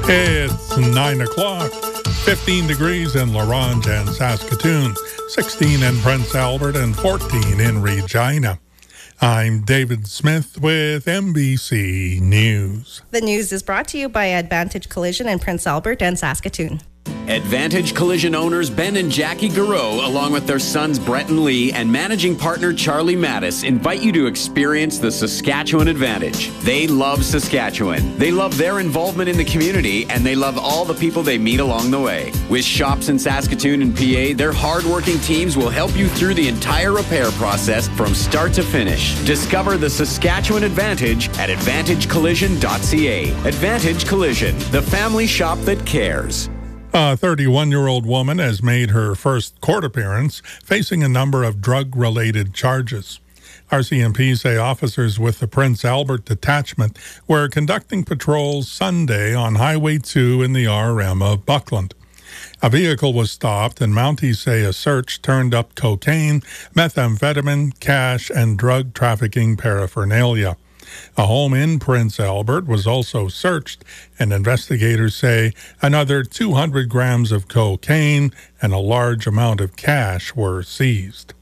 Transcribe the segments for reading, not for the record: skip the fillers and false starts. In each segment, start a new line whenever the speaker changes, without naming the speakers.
It's 9 o'clock, 15 degrees in La Ronge and Saskatoon, 16 in Prince Albert, and 14 in Regina. I'm David Smith with MBC News.
The news is brought to you by Advantage Collision in Prince Albert and Saskatoon.
Advantage Collision owners Ben and Jackie Garreau, along with their sons Brett and Lee and managing partner Charlie Mattis, invite you to experience the Saskatchewan Advantage. They love Saskatchewan. They love their involvement in the community, and they love all the people they meet along the way. With shops in Saskatoon and PA, their hardworking teams will help you through the entire repair process from start to finish. Discover the Saskatchewan Advantage at AdvantageCollision.ca. Advantage Collision, the family shop that cares.
A 31-year-old woman has made her first court appearance, facing a number of drug-related charges. RCMP say officers with the Prince Albert Detachment were conducting patrols Sunday on Highway 2 in the RM of Buckland. A vehicle was stopped, and Mounties say a search turned up cocaine, methamphetamine, cash, and drug trafficking paraphernalia. A home in Prince Albert was also searched, and investigators say another 200 grams of cocaine and a large amount of cash were seized.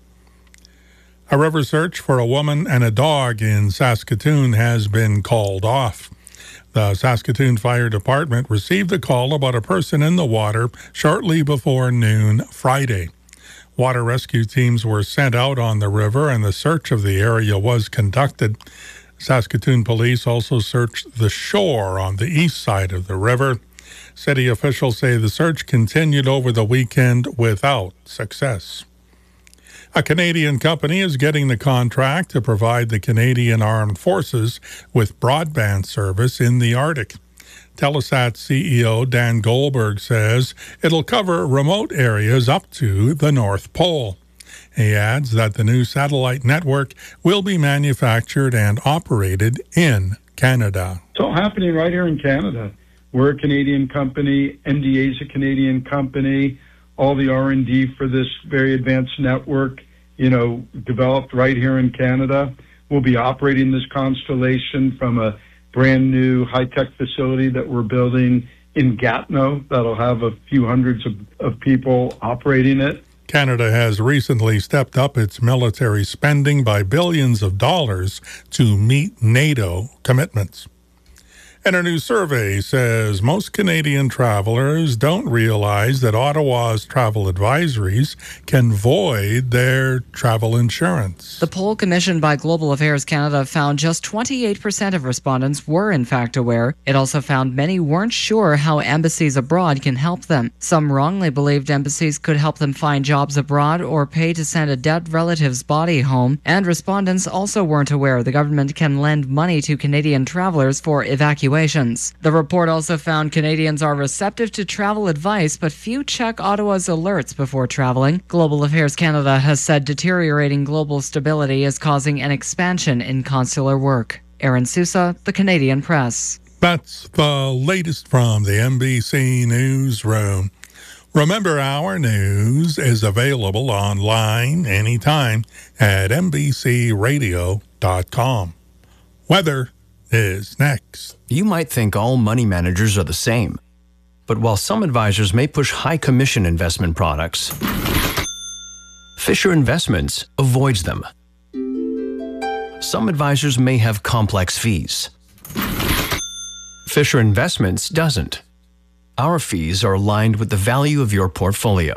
A river search for a woman and a dog in Saskatoon has been called off. The Saskatoon Fire Department received a call about a person in the water shortly before noon Friday. Water rescue teams were sent out on the river, and the search of the area was conducted. Saskatoon police also searched the shore on the east side of the river. City officials say the search continued over the weekend without success. A Canadian company is getting the contract to provide the Canadian Armed Forces with broadband service in the Arctic. Telesat CEO Dan Goldberg says it'll cover remote areas up to the North Pole. He adds that the new satellite network will be manufactured and operated in Canada.
It's all happening right here in Canada. We're a Canadian company. MDA is a Canadian company. All the R&D for this very advanced network, developed right here in Canada. We'll be operating this constellation from a brand new high-tech facility that we're building in Gatineau that'll have a few hundreds of people operating it.
Canada has recently stepped up its military spending by billions of dollars to meet NATO commitments. And a new survey says most Canadian travelers don't realize that Ottawa's travel advisories can void their travel insurance.
The poll commissioned by Global Affairs Canada found just 28% of respondents were in fact aware. It also found many weren't sure how embassies abroad can help them. Some wrongly believed embassies could help them find jobs abroad or pay to send a dead relative's body home. And respondents also weren't aware the government can lend money to Canadian travelers for evacuation. The report also found Canadians are receptive to travel advice, but few check Ottawa's alerts before traveling. Global Affairs Canada has said deteriorating global stability is causing an expansion in consular work. Aaron Sousa, The Canadian Press.
That's the latest from the MBC Newsroom. Remember, our news is available online anytime at mbcradio.com. Weather is next.
You might think all money managers are the same. But while some advisors may push high commission investment products, Fisher Investments avoids them. Some advisors may have complex fees. Fisher Investments doesn't. Our fees are aligned with the value of your portfolio.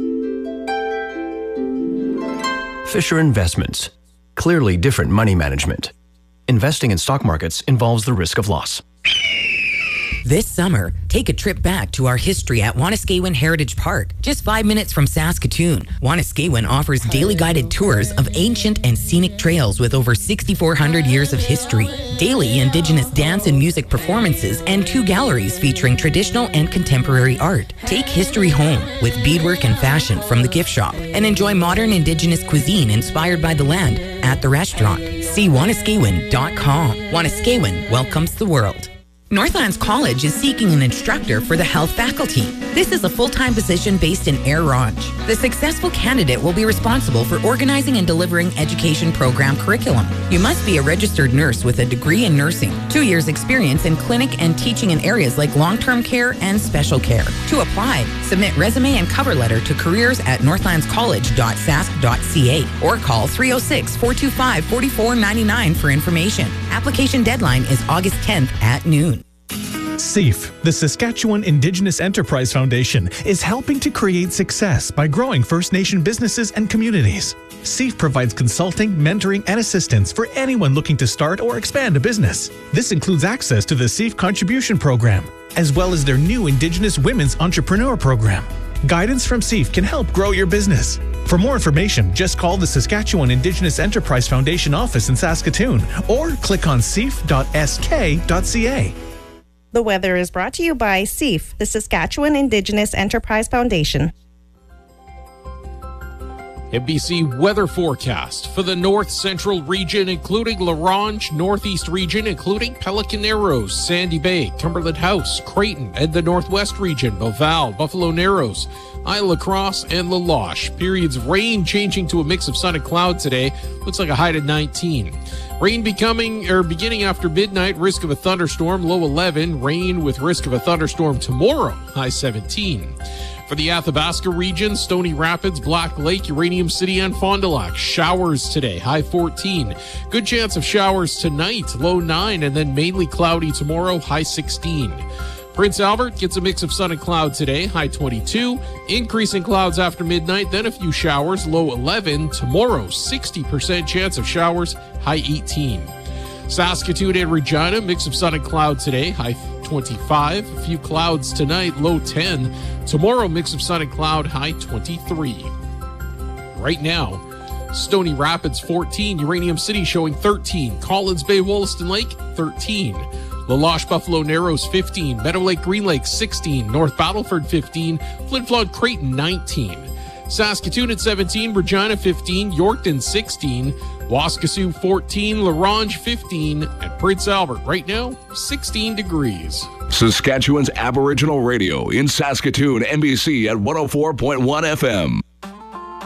Fisher Investments. Clearly different money management. Investing in stock markets involves the risk of loss.
This summer, take a trip back to our history at Wanuskewin Heritage Park, just 5 minutes from Saskatoon. Wanuskewin offers daily guided tours of ancient and scenic trails with over 6,400 years of history, daily Indigenous dance and music performances, and 2 galleries featuring traditional and contemporary art. Take history home with beadwork and fashion from the gift shop, and enjoy modern Indigenous cuisine inspired by the land at the restaurant. See Wanuskewin.com. Wanuskewin welcomes the world. Northlands College is seeking an instructor for the health faculty. This is a full-time position based in Air Ronge. The successful candidate will be responsible for organizing and delivering education program curriculum. You must be a registered nurse with a degree in nursing, 2 years experience in clinic and teaching in areas like long-term care and special care. To apply, submit resume and cover letter to careers@northlandscollege.sask.ca or call 306-425-4499 for information. Application deadline is August 10th at noon.
SEAF, the Saskatchewan Indigenous Enterprise Foundation, is helping to create success by growing First Nation businesses and communities. SEAF provides consulting, mentoring, and assistance for anyone looking to start or expand a business. This includes access to the SEAF Contribution Program, as well as their new Indigenous Women's Entrepreneur Program. Guidance from SEAF can help grow your business. For more information, just call the Saskatchewan Indigenous Enterprise Foundation office in Saskatoon or click on seaf.sk.ca.
The weather is brought to you by SEAF, the Saskatchewan Indigenous Enterprise Foundation.
NBC weather forecast for the north central region, including La Ronge, northeast region, including Pelican Narrows, Sandy Bay, Cumberland House, Creighton, and the northwest region, Beauval, Buffalo Narrows, Isle La Crosse, and La Loche. Periods of rain changing to a mix of sun and cloud today. Looks like a high to 19. Rain beginning after midnight, risk of a thunderstorm, low 11. Rain with risk of a thunderstorm tomorrow, high 17. For the Athabasca region, Stony Rapids, Black Lake, Uranium City, and Fond du Lac. Showers today, high 14. Good chance of showers tonight, low 9, and then mainly cloudy tomorrow, high 16. Prince Albert gets a mix of sun and cloud today, high 22. Increasing clouds after midnight, then a few showers, low 11. Tomorrow, 60% chance of showers, high 18. Saskatoon and Regina, mix of sun and cloud today, high 25. A few clouds tonight, low 10. Tomorrow, mix of sun and cloud, high 23. Right now, Stony Rapids 14, Uranium City showing 13, Collins Bay, Wollaston Lake 13, La Loche, Buffalo Narrows 15, Meadow Lake, Green Lake 16, North Battleford 15, Flin Flon, Creighton 19, Saskatoon at 17, Regina 15, Yorkton 16, Waskesiu 14, La Ronge 15, and Prince Albert right now 16 degrees.
Saskatchewan's Aboriginal Radio in Saskatoon, NBC at 104.1 FM.